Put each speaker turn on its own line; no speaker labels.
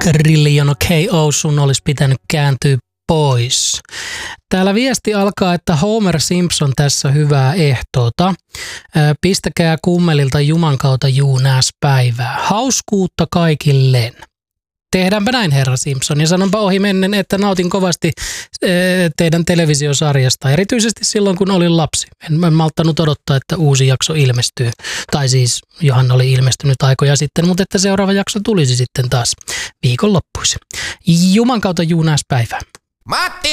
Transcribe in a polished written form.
Rillion KO, sun olisi pitänyt kääntyä pois. Täällä viesti alkaa, että Homer Simpson tässä hyvää ehtoota. Pistäkää kummelilta Juman kautta päivää. Hauskuutta kaikilleen. Tehdäänpä näin, herra Simpson. Ja sanonpa ohi mennen, että nautin kovasti teidän televisiosarjasta, erityisesti silloin, kun olin lapsi. En malttanut odottaa, että uusi jakso ilmestyy. Tai siis johan oli ilmestynyt aikoja sitten, mutta että seuraava jakso tulisi sitten taas viikonloppuisin. Juman kautta päivää.
Matti